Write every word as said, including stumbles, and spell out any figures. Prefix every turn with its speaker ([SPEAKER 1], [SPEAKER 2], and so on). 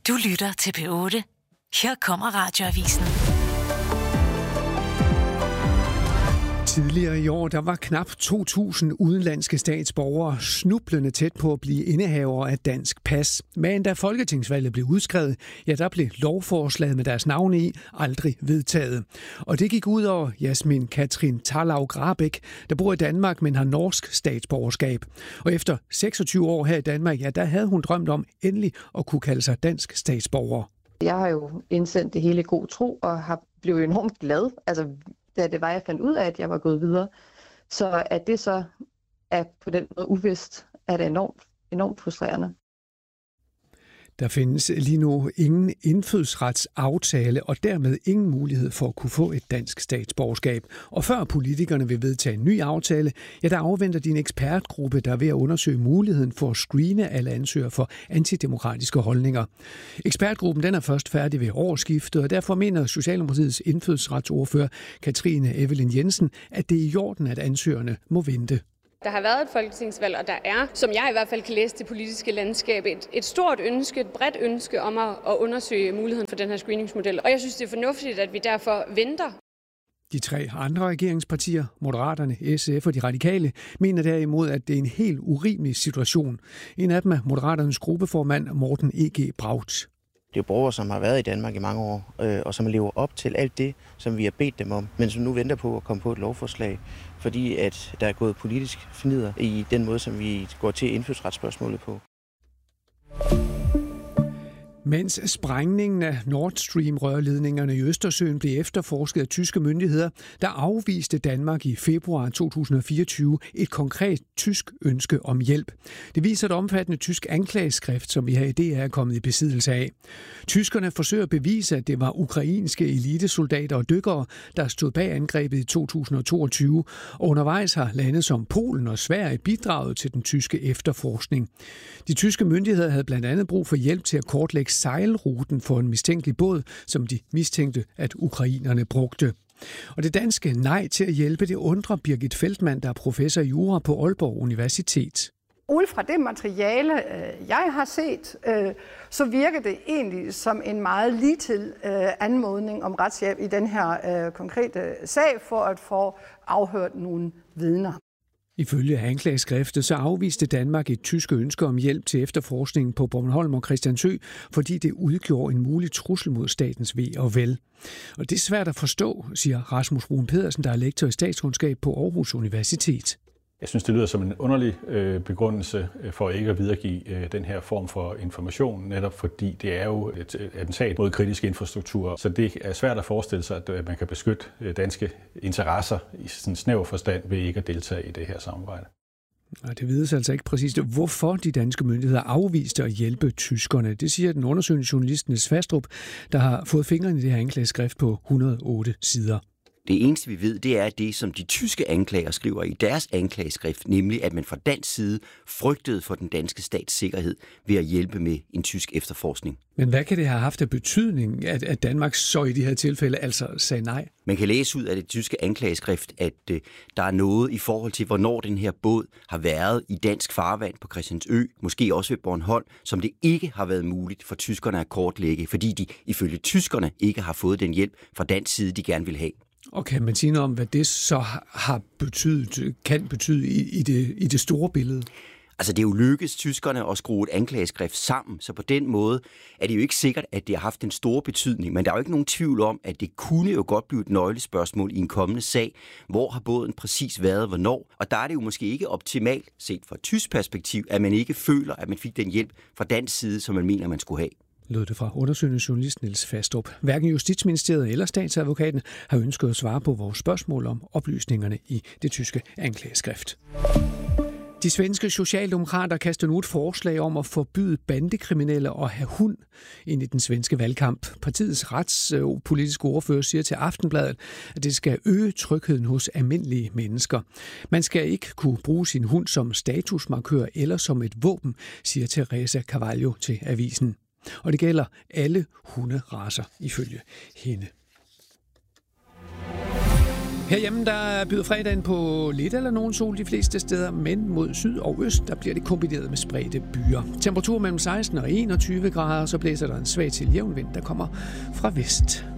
[SPEAKER 1] Du lytter til P otte. Her kommer Radioavisen.
[SPEAKER 2] Tidligere i år der var knap to tusind udenlandske statsborgere snublende tæt på at blive indehavere af dansk pas. Men da folketingsvalget blev udskrevet, ja, der blev lovforslaget med deres navne i aldrig vedtaget. Og det gik ud over Jasmin Katrin Tarlau Grabæk, der bor i Danmark, men har norsk statsborgerskab. Og efter seksogtyve år her i Danmark, ja, der havde hun drømt om endelig at kunne kalde sig dansk statsborger.
[SPEAKER 3] Jeg har jo indsendt det hele i god tro og har blevet enormt glad. Altså, da det var, jeg fandt ud af, at jeg var gået videre. Så at det så er på den måde uvist, er det enormt, enormt frustrerende.
[SPEAKER 2] Der findes lige nu ingen indfødsretsaftale og dermed ingen mulighed for at kunne få et dansk statsborgerskab. Og før politikerne vil vedtage en ny aftale, ja, der afventer de en ekspertgruppe, der er ved at undersøge muligheden for at screene alle ansøgere for antidemokratiske holdninger. Ekspertgruppen den er først færdig ved årsskiftet, og derfor mener Socialdemokratiets indfødsretsordfører Katrine Evelyn Jensen, at det er i orden, at ansøgerne må vente.
[SPEAKER 4] Der har været et folketingsvalg, og der er, som jeg i hvert fald kan læse det politiske landskab, et, et stort ønske, et bredt ønske om at, at undersøge muligheden for den her screeningsmodel. Og jeg synes, det er fornuftigt, at vi derfor venter.
[SPEAKER 2] De tre andre regeringspartier, Moderaterne, S F og De Radikale, mener derimod, at det er en helt urimelig situation. En af dem er Moderaternes gruppeformand Morten E G Braut.
[SPEAKER 5] Det er borgere, som har været i Danmark i mange år, øh, og som lever op til alt det, som vi har bedt dem om, men som nu venter på at komme på et lovforslag, fordi at der er gået politisk fnider i den måde, som vi går til indfødsretsspørgsmålet på.
[SPEAKER 2] Mens sprængningen af Nord Stream-rørledningerne i Østersøen blev efterforsket af tyske myndigheder, der afviste Danmark i februar to tusind og fireogtyve et konkret tysk ønske om hjælp. Det viser et omfattende tysk anklageskrift, som vi her i D R er kommet i besiddelse af. Tyskerne forsøger at bevise, at det var ukrainske elitesoldater og dykkere, der stod bag angrebet i to tusind og toogtyve, og undervejs har lande som Polen og Sverige bidraget til den tyske efterforskning. De tyske myndigheder havde blandt andet brug for hjælp til at kortlægge sejlruten for en mistænkelig båd, som de mistænkte, at ukrainerne brugte. Og det danske nej til at hjælpe, det undrer Birgit Feldmann, der er professor i jura på Aalborg Universitet.
[SPEAKER 6] Ud fra det materiale, jeg har set, så virker det egentlig som en meget ligetil anmodning om retshjælp i den her konkrete sag for at få afhørt nogle vidner.
[SPEAKER 2] Ifølge anklageskriftet så afviste Danmark et tysk ønske om hjælp til efterforskningen på Bornholm og Christiansø, fordi det udgjorde en mulig trussel mod statens ve og vel. Og det er svært at forstå, siger Rasmus Brun Pedersen, der er lektor i statskundskab på Aarhus Universitet.
[SPEAKER 7] Jeg synes, det lyder som en underlig øh, begrundelse for ikke at videregive øh, den her form for information, netop fordi det er jo et, et attentat mod kritisk infrastruktur. Så det er svært at forestille sig, at man kan beskytte danske interesser i sådan en snæver forstand ved ikke at deltage i det her samarbejde.
[SPEAKER 2] Og det vides altså ikke præcist, hvorfor de danske myndigheder afviste at hjælpe tyskerne. Det siger den undersøgende journalist Niels Fastrup, der har fået fingrene i det her anklageskrift på et hundrede og otte sider.
[SPEAKER 8] Det eneste, vi ved, det er det, som de tyske anklager skriver i deres anklageskrift, nemlig at man fra dansk side frygtede for den danske stats sikkerhed ved at hjælpe med en tysk efterforskning.
[SPEAKER 2] Men hvad kan det have haft af betydning, at, at Danmark så i de her tilfælde altså sagde nej?
[SPEAKER 8] Man kan læse ud af det tyske anklageskrift, at øh, der er noget i forhold til, hvornår den her båd har været i dansk farvand på Christiansø, måske også ved Bornholm, som det ikke har været muligt for tyskerne at kortlægge, fordi de ifølge tyskerne ikke har fået den hjælp fra dansk side, de gerne vil have.
[SPEAKER 2] Og kan man sige noget om, hvad det så har betydet, kan betyde i, i, det, i det store billede?
[SPEAKER 8] Altså det er jo lykkedes tyskerne at skrue et anklageskrift sammen, så på den måde er det jo ikke sikkert, at det har haft en stor betydning, men der er jo ikke nogen tvivl om, at det kunne jo godt blive et nøglespørgsmål i en kommende sag. Hvor har båden præcis været, hvornår? Og der er det jo måske ikke optimalt, set fra et tysk perspektiv, at man ikke føler, at man fik den hjælp fra dansk side, som man mener, man skulle have.
[SPEAKER 2] Lød det fra undersøgende journalist Niels Fastrup. Hverken Justitsministeriet eller statsadvokaten har ønsket at svare på vores spørgsmål om oplysningerne i det tyske anklageskrift. De svenske socialdemokrater kaster nu et forslag om at forbyde bandekriminelle at have hund ind i den svenske valgkamp. Partiets retspolitiske ordfører siger til Aftenbladet, at det skal øge trygheden hos almindelige mennesker. Man skal ikke kunne bruge sin hund som statusmarkør eller som et våben, siger Teresa Carvalho til avisen. Og det gælder alle hunderacer ifølge hende. Herhjemme der byder fredagen på lidt eller nogen sol de fleste steder, men mod syd og øst der bliver det kombineret med spredte byer. Temperatur mellem seksten og enogtyve grader, så blæser der en svag til jævn vind, der kommer fra vest.